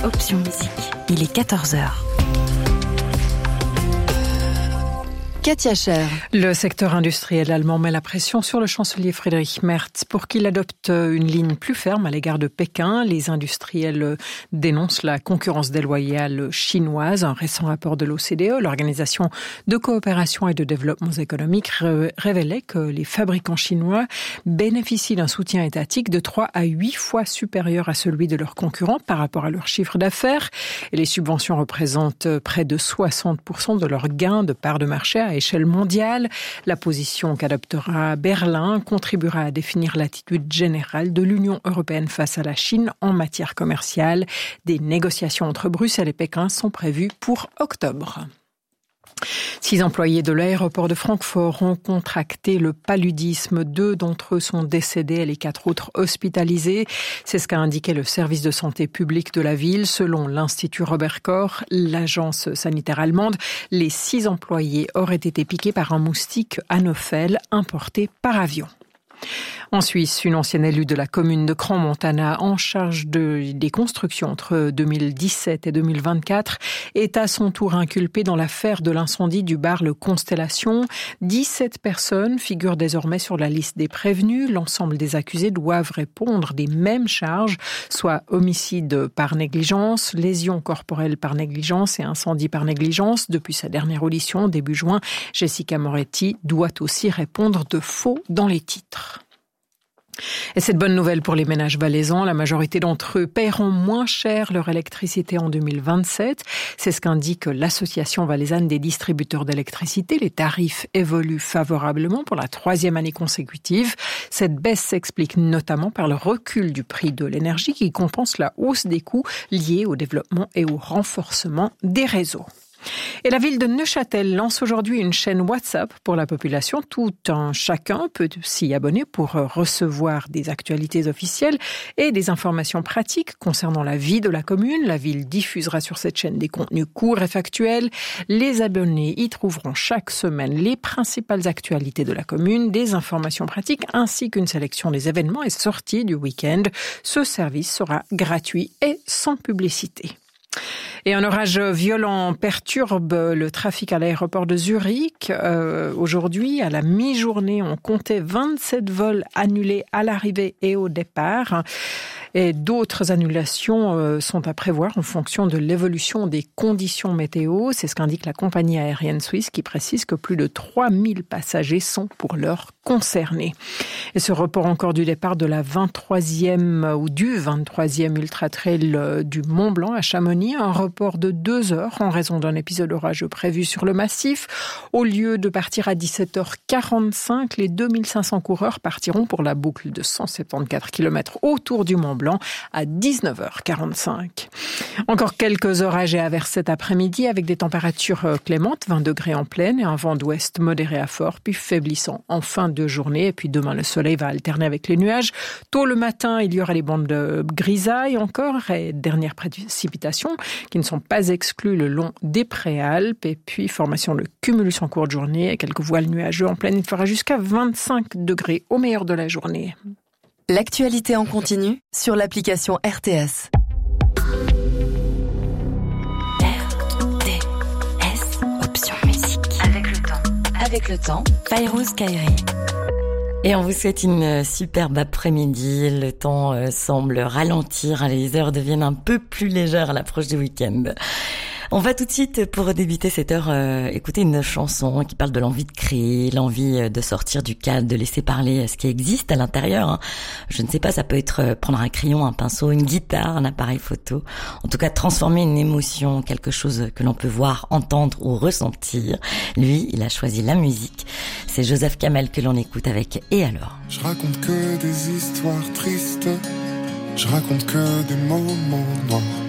Option Musique. Il est 14h. Katia Scher. Le secteur industriel allemand met la pression sur le chancelier Friedrich Merz pour qu'il adopte une ligne plus ferme à l'égard de Pékin. Les industriels dénoncent la concurrence déloyale chinoise. Un récent rapport de l'OCDE, l'Organisation de coopération et de développement économique, révélait que les fabricants chinois bénéficient d'un soutien étatique de 3 à 8 fois supérieur à celui de leurs concurrents par rapport à leur chiffre d'affaires. Et les subventions représentent près de 60% de leurs gains de part de marché à échelle mondiale. La position qu'adoptera Berlin contribuera à définir l'attitude générale de l'Union européenne face à la Chine en matière commerciale. Des négociations entre Bruxelles et Pékin sont prévues pour octobre. 6 employés de l'aéroport de Francfort ont contracté le paludisme. 2 d'entre eux sont décédés et les 4 autres hospitalisés. C'est ce qu'a indiqué le service de santé publique de la ville. Selon l'Institut Robert Koch, l'agence sanitaire allemande, les 6 employés auraient été piqués par un moustique anophèle importé par avion. En Suisse, une ancienne élue de la commune de Crans-Montana en charge des constructions entre 2017 et 2024 est à son tour inculpée dans l'affaire de l'incendie du bar Le Constellation. 17 personnes figurent désormais sur la liste des prévenus. L'ensemble des accusés doivent répondre des mêmes charges, soit homicide par négligence, lésion corporelle par négligence et incendie par négligence. Depuis sa dernière audition, début juin, Jessica Moretti doit aussi répondre de faux dans les titres. Et cette bonne nouvelle pour les ménages valaisans, la majorité d'entre eux paieront moins cher leur électricité en 2027. C'est ce qu'indique l'Association valaisanne des distributeurs d'électricité. Les tarifs évoluent favorablement pour la 3e année consécutive. Cette baisse s'explique notamment par le recul du prix de l'énergie qui compense la hausse des coûts liés au développement et au renforcement des réseaux. Et la ville de Neuchâtel lance aujourd'hui une chaîne WhatsApp pour la population. Tout un chacun peut s'y abonner pour recevoir des actualités officielles et des informations pratiques concernant la vie de la commune. La ville diffusera sur cette chaîne des contenus courts et factuels. Les abonnés y trouveront chaque semaine les principales actualités de la commune, des informations pratiques ainsi qu'une sélection des événements et sorties du week-end. Ce service sera gratuit et sans publicité. Et un orage violent perturbe le trafic à l'aéroport de Zurich. Aujourd'hui, à la mi-journée, on comptait 27 vols annulés à l'arrivée et au départ. Et d'autres annulations sont à prévoir en fonction de l'évolution des conditions météo. C'est ce qu'indique la compagnie aérienne suisse qui précise que plus de 3000 passagers sont pour l'heure concernés. Et ce report encore du départ de la 23e ou du 23e Ultra Trail du Mont Blanc à Chamonix, un report de 2 heures en raison d'un épisode orageux prévu sur le massif. Au lieu de partir à 17h45, les 2500 coureurs partiront pour la boucle de 174 km autour du Mont Blanc à 19h45. Encore quelques orages et averses cet après-midi avec des températures clémentes, 20 degrés en pleine et un vent d'ouest modéré à fort, puis faiblissant en fin de journée. Et puis demain, le soleil va alterner avec les nuages. Tôt le matin, il y aura les bandes de grisaille encore et dernières précipitations qui ne sont pas exclues le long des préalpes. Et puis formation de cumulus en cours de journée et quelques voiles nuageux en pleine. Il fera jusqu'à 25 degrés au meilleur de la journée. L'actualité en continu sur l'application RTS. RTS, Option Musique. Avec le temps, Fayrouz Kairi. Et on vous souhaite une superbe après-midi. Le temps semble ralentir. Les heures deviennent un peu plus légères à l'approche du week-end. On va tout de suite, pour débuter cette heure, écouter une chanson qui parle de l'envie de créer, l'envie de sortir du cadre, de laisser parler ce qui existe à l'intérieur. Je ne sais pas, ça peut être prendre un crayon, un pinceau, une guitare, un appareil photo. En tout cas, transformer une émotion, quelque chose que l'on peut voir, entendre ou ressentir. Lui, il a choisi la musique. C'est Joseph Kamel que l'on écoute avec « Et alors ». Je raconte que des histoires tristes, je raconte que des moments noirs.